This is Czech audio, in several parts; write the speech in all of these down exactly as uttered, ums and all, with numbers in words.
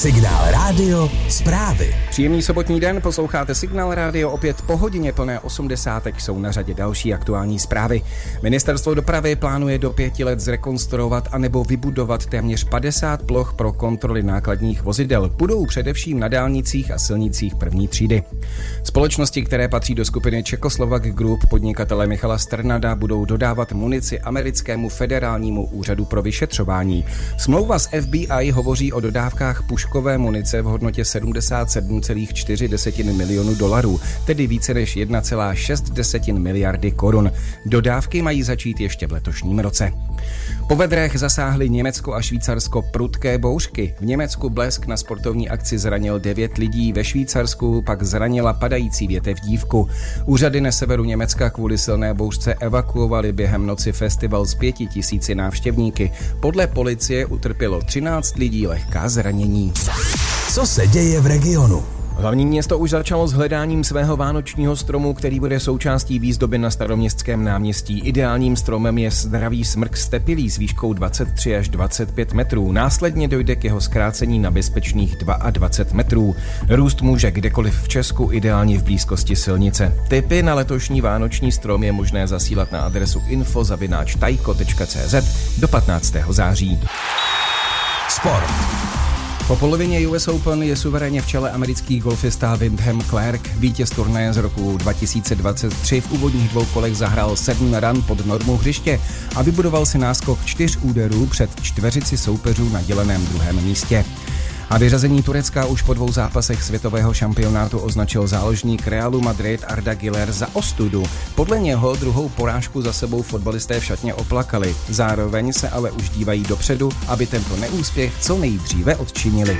Signál Rádio zprávy. Příjemný sobotní den, posloucháte Signál Rádio, opět po hodině plné osmdesátek jsou na řadě další aktuální zprávy. Ministerstvo dopravy plánuje do pěti let zrekonstruovat anebo vybudovat téměř padesát ploch pro kontroly nákladních vozidel. Budou především na dálnicích a silnicích první třídy. Společnosti, které patří do skupiny Czechoslovak Group podnikatele Michala Strnada, budou dodávat munici americkému federálnímu úřadu pro vyšetřování. Smlouva s F B I hovoří o dodávkách puškové munice v hodnotě sedmdesát sedm celá čtyři milionu dolarů, tedy více než jedna celá šest miliardy korun. Dodávky mají začít ještě v letošním roce. Po vedrech zasáhly Německo a Švýcarsko prudké bouřky. V Německu blesk na sportovní akci zranil devět lidí, ve Švýcarsku pak zranila padající větev dívku. Úřady na severu Německa kvůli silné bouřce evakuovali během noci festival s pěti tisíci návštěvníky. Podle policie utrpělo třináct lidí lehká zranění. Co se děje v regionu? Hlavní město už začalo s hledáním svého vánočního stromu, který bude součástí výzdoby na Staroměstském náměstí. Ideálním stromem je zdravý smrk stepilý s výškou dvacet tři až dvacet pět metrů. Následně dojde k jeho zkrácení na bezpečných dvacet dva metrů. Růst může kdekoliv v Česku, ideálně v blízkosti silnice. Tipy na letošní vánoční strom je možné zasílat na adresu info zavináč tajko tečka cé zet do patnáctého září. Sport. Po polovině U S Open je suverénně v čele americký golfista Wyndham Clark. Vítěz turnaje z roku dva tisíce dvacet tři v úvodních dvou kolech zahrál sedm run pod normou hřiště a vybudoval si náskok čtyř úderů před čtveřici soupeřů na děleném druhém místě. A vyřazení Turecka už po dvou zápasech světového šampionátu označil záložník Realu Madrid Arda Güler za ostudu. Podle něho druhou porážku za sebou fotbalisté v šatně oplakali. Zároveň se ale už dívají dopředu, aby tento neúspěch co nejdříve odčinili.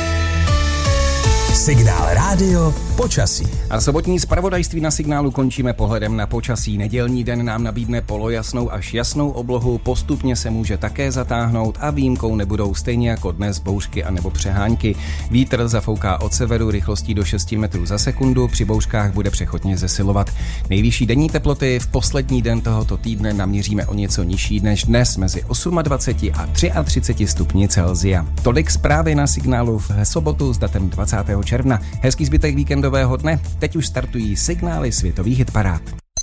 Signál Rádio počasí. A sobotní zpravodajství na Signálu končíme pohledem na počasí. Nedělní den nám nabídne polojasnou až jasnou oblohu, postupně se může také zatáhnout a výjimkou nebudou stejně jako dnes bouřky anebo přehánky. Vítr zafouká od severu rychlostí do šesti metrů za sekundu, při bouřkách bude přechodně zesilovat. Nejvyšší denní teploty v poslední den tohoto týdne naměříme o něco nižší než dnes, mezi dvacet osm a třicet tři stupni Celsia. Tolik zprávy na Signálu v sobotu s datem dvacátého června. Hezký zbytek víkendového dne. Teď už startují signály světových hitparád.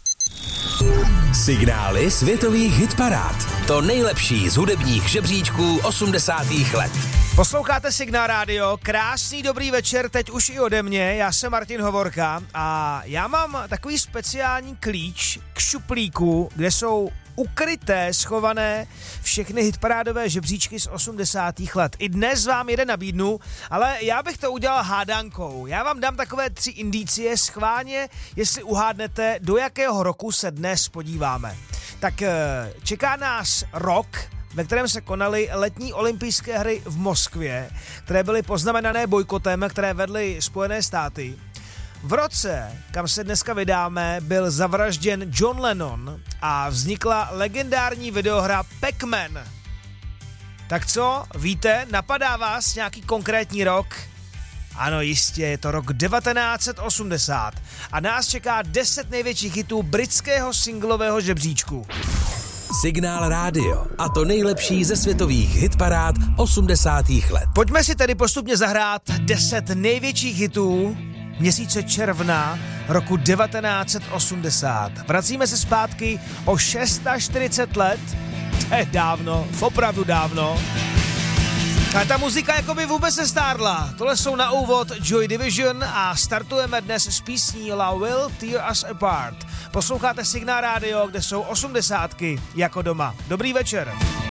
Signály světových hitparád. To nejlepší z hudebních žebříčků osmdesátých let. Posloucháte Signál Rádio, krásný dobrý večer, teď už i ode mě, já jsem Martin Hovorka a já mám takový speciální klíč k šuplíku, kde jsou ukryté, schované všechny hitparádové žebříčky z osmdesátých let. I dnes vám jeden nabídnu, ale já bych to udělal hádankou. Já vám dám takové tři indicie, schválně, jestli uhádnete, do jakého roku se dnes podíváme. Tak čeká nás rok, ve kterém se konaly letní olympijské hry v Moskvě, které byly poznamenané bojkotem, které vedly Spojené státy. V roce, kam se dneska vydáme, byl zavražděn John Lennon a vznikla legendární videohra Pac-Man. Tak co, víte, napadá vás nějaký konkrétní rok? Ano, jistě, je to rok devatenáct set osmdesát a nás čeká deset největších hitů britského singlového žebříčku. Signál Rádio a to nejlepší ze světových hitparád osmdesátých let. Pojďme si tedy postupně zahrát deset největších hitů měsíce června roku devatenáct set osmdesát. Vracíme se zpátky o čtyřicet šest let. To je dávno, opravdu dávno. A ta muzika jako by vůbec nestárla. Tohle jsou na úvod Joy Division a startujeme dnes s písní Love Will Tear Us Apart. Posloucháte Signál Rádio, kde jsou osmdesátky jako doma. Dobrý večer.